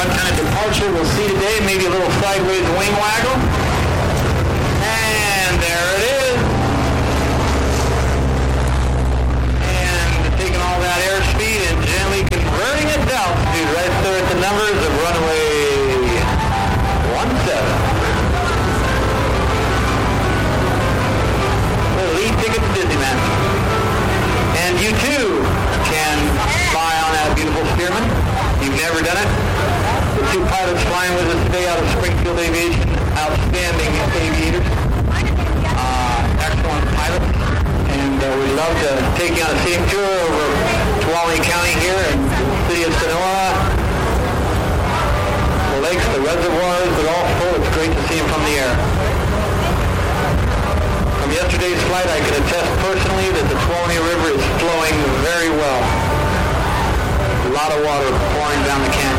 what kind of departure we'll see today. Maybe a little sideways wing waggle. And there it is. And taking all that airspeed and gently converting it to altitude right there at the numbers of runway 17. The lead ticket to Disneyland. And you too can fly on that beautiful Spearman. You've never done it. The two pilots flying with us today out of Springfield Aviation, outstanding aviators, excellent pilots, and we'd love to take you on a scenic tour over Tuolumne County here in the city of Sonora. The lakes, the reservoirs, they're all full. It's great to see them from the air. From yesterday's flight, I can attest personally that the Tuolumne River is flowing very well. A lot of water pouring down the canyon.